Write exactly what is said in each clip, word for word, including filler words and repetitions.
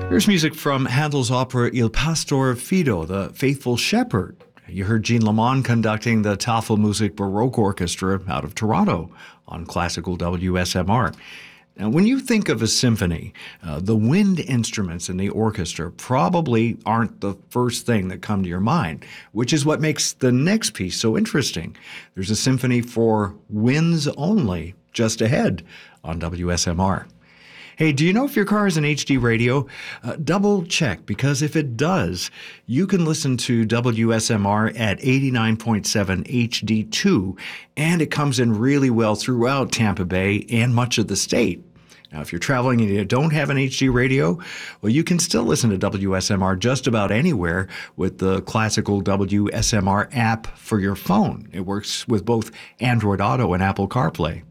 Here's music from Handel's opera Il Pastor Fido, the Faithful Shepherd. You heard Jean Lamont conducting the Tafelmusik Baroque Orchestra out of Toronto on classical W S M R. Now, when you think of a symphony, uh, the wind instruments in the orchestra probably aren't the first thing that come to your mind, which is what makes the next piece so interesting. There's a symphony for winds only just ahead on W S M R. Hey, do you know if your car has an H D radio? Uh, double check, because if it does, you can listen to W S M R at eighty-nine point seven H D two, and it comes in really well throughout Tampa Bay and much of the state. Now, if you're traveling and you don't have an H D radio, well, you can still listen to W S M R just about anywhere with the classical W S M R app for your phone. It works with both Android Auto and Apple CarPlay.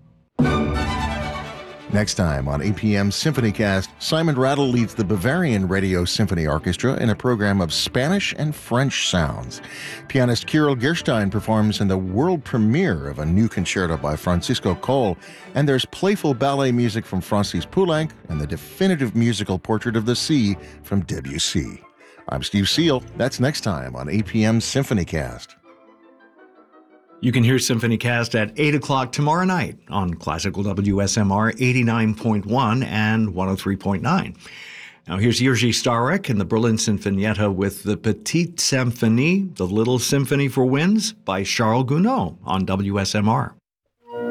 Next time on A P M SymphonyCast, Simon Rattle leads the Bavarian Radio Symphony Orchestra in a program of Spanish and French sounds. Pianist Kirill Gerstein performs in the world premiere of a new concerto by Francisco Coll, and there's playful ballet music from Francis Poulenc and the definitive musical Portrait of the Sea from Debussy. I'm Steve Seal. That's next time on A P M SymphonyCast. You can hear SymphonyCast at eight o'clock tomorrow night on classical W S M R eighty-nine point one and one oh three point nine. Now here's Jiří Starek and the Berlin Sinfonietta with the Petite Symphonie, the Little Symphony for Winds by Charles Gounod on W S M R.